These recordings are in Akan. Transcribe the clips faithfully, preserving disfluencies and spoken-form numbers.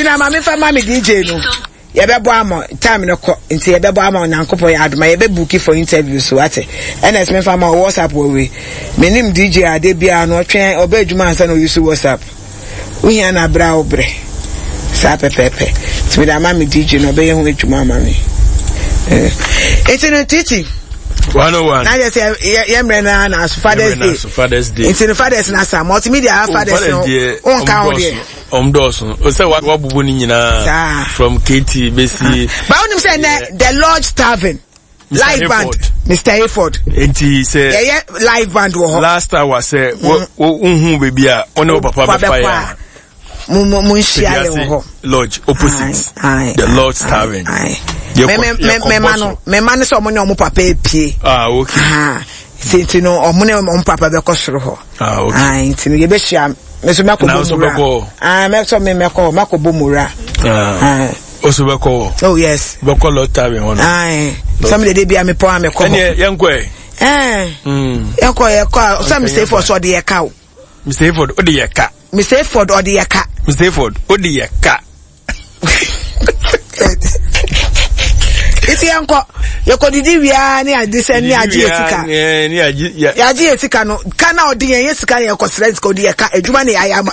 Tina mama fa mama D J no. Ye be bo am time no ko nti ye be bo am Nyankopon ya adoma ye be book for interview so ate. N S me fa ma WhatsApp we. Me nim D J ade bia no twen oba adwuma ansa no use WhatsApp. We here na bra obre. Sa pepepe. Ti me da mama D J no be ye hu adwuma ma me. Eh. Eti no titi. one oh one. Now just yeah, na na Father's Day. Father's Day. It's in the Father's na some multimedia Father's Day. On count there. Um Dawson. O say what what bubu ni nyina from K T B C. But when you say the Lord Starving live band Mister Hayford. Enti say yeah yeah live band wo. Last time was say unhu baby a one o papa be fire. Mu mu share le ho. Lodge opposite. The Lord Starving. Me me me me mano me mano so mo ne omo papa epie. Ah okay. Ah sinti no omo ne omo papa be kosoro ho. Ah okay. Ah inti no ye be hia me so mako bomura. Ah me so me meko mako bomura. Ah. Oso be ko. Oh yes. Be ko Lord Starving one. Ah. Some dey dey bia me po am ko. Ene yenko e. Eh. Mm. Yenko ye ko some Mister Hayford so dey ye ka o. Mister Hayford o dey ye ka. Mister Hayford o dey ye ka. Mister Hayford o dey ye ka. Iti yanko yoko didi wia ni adise ni aji esika ni aji ya aji esika no kana odi yen esika ye ko stress ko di eka adwuma ne ayama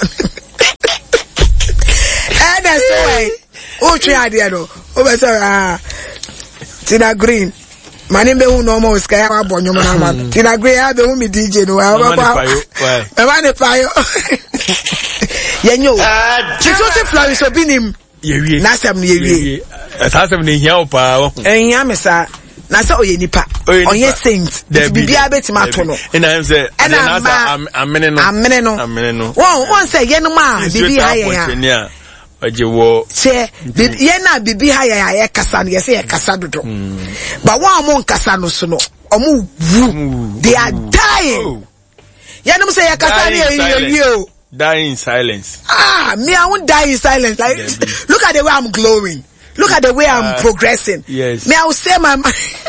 eh that's why o twi ade no o be say ah Tina Green mani be hu no mo esika ya abonyo na ma Tina Green ya be hu mi D J no wa ba ba e ma ne payo yenyo Joseph Florence obinim yewie nasam yewie asasem ne hia opa wo ehia me sa na sa oye nipa onye saint bibia betima to no ina em say na sa amene no amene no amene no won won say ye no ma bibia ha ye ya oje wo che ye na bibia ha ye ye kasa no ye say ye kasa dodo but won mo kasa no so no omo wu they are dying ye no say ye kasa ne ye ye o die in silence. Ah, me I won't die in silence. Like, look at the way I'm glowing. Look at the way I'm uh, progressing. Yes. Me I will say my.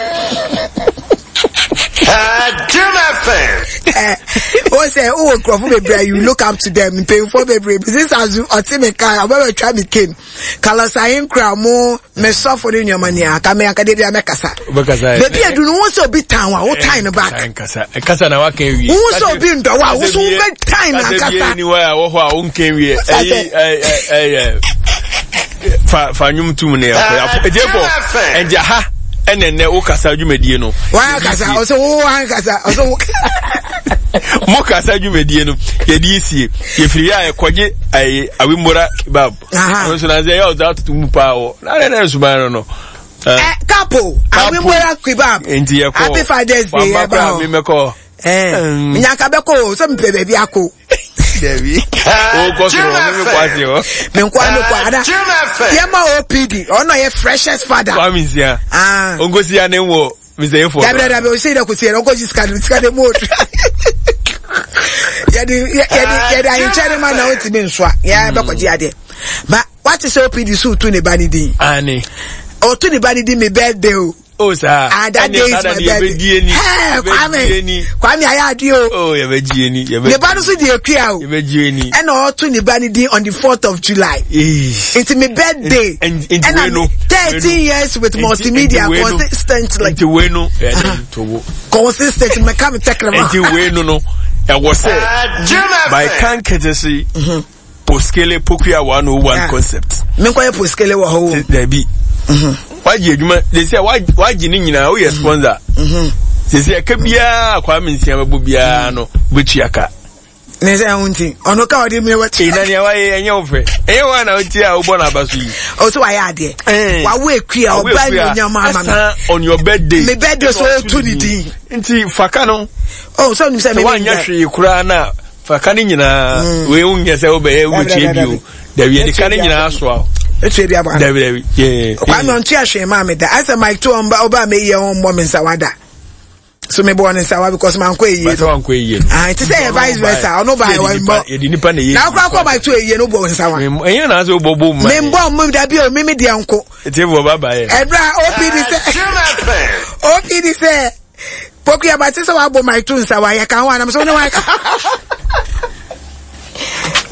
Uh, Jim F M. Oh, say, oh, Crawford baby, you look up to them. Paying for baby. This is a ultimate car. I'm going to try me king. Colors I ain't cry more. Me suffer in your money. I come here. I can't do that. Kasa. Baby, I do not want to be town. What time back? Kasa. Kasa na wake wi. Who so be in the wa? Who so be time na kasa? Anyway, I wo ho unke wi. Eh eh eh. Fa fa nyum tum ne ya. Ejebo. Enja ha. Ene ne o kasa dwumedie no wa kasa o so wa kasa o so mo kasa dwumedie no ye di sie ye firi ya ekoje ai awimora kebab no so na ze ya o za tutu mu pa o na na so ba no eh kapo awimora kebab enti ye ko happy Father's Day ya ba mi meko eh nyaka beko so mpe baby ako Devi o ko so me kwati o me kwa me kwa ada ye ma O P D ono ye freshest father kwa mizia ah ongosi ya nenwo Mister Hayford dabra dabra o say da ku tiere ongosi skadu skadu mo ya di ya di ya di ayin chere man na woti me nso a ya be ko ji ade but what is O P D so to ne bani din ani o to ne bani din me birthday o oh sir and that day is my birthday eh kwame kwame ayadio oh ye beji eni ye beji ne ba no so de akua o ye beji eni and o to ne ba ni din on the fourth of July it's my birthday and I'm thirteen years with multimedia consistent like the way no to consistent me come take them the way no no e was say by can kejesi poskele pokua one oh one concept me kwa poskele wo ho there be waji adwuma they say waji ni nyina o ye sponsor mhm they say ka bia kwa mensia babo bia no betuaka ne say hunti ono ka odi me wachi ina ne wa ye enye ofe enye wa na oti a ubo na basu yi o so wa ya ade wa we akua oba nyama ama on your birthday me birthday so to ni din nti faka no oh so ni say me wanya hwe kura na faka ni nyina we unye say obe we chi bio da we de kan nyina so a etu bia ba David David yeah kwa me ontu ahwe ma me da asa Mike to omba oba me ye on mo me nsawada so me born nsawa because man ko eye so man ko eye ah it say vice versa ono ba wa mbo ye di nipa na ye na kwa kwa Mike to eye no bo nsawa enye na so bobo ma me mbo mo da bi o me me de anko ete bo baba ye ebra O P D say O P D say poku ya batisa wa bo Mike to nsawa ya kan wa na so ne wa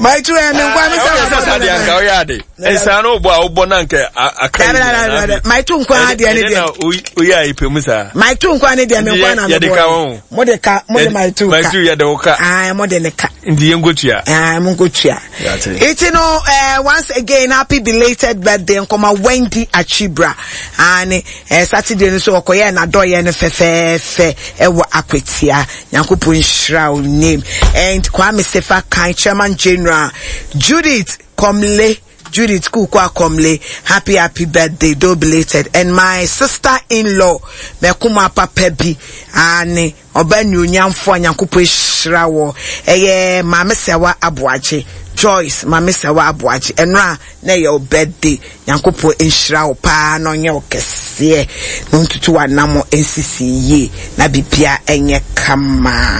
My two and one is a yard. And Sano Bonanke, a kind my two quantity we are a Pumusa. My two quantity and one Modica, my two, my two Yadoka. I am more than a cat in the Ungutia. I am Ungutia. It's you know, uh, once again, happy belated birthday and come a Wendy Achibra and uh, Saturday so Koya na doya na fefe fe ewa akwetia Nyankopon shroud name and Kwame Sefa Kai Chairman General Judith Komle Judith Kukwa Komle, happy, happy birthday, do belated. And my sister-in-law, Mekuma Papebi, and Obenu Nyamfo Nyankupo Shrawo, Eye, Mama Sewa Abuache, Joyce, Mama Sewa Abuache, and Ra, ne your birthday, Nyankupo Shrawo, Pa, no nyo kese, Nuntutu Anamo N C C ye, Nabipia Enye Kama.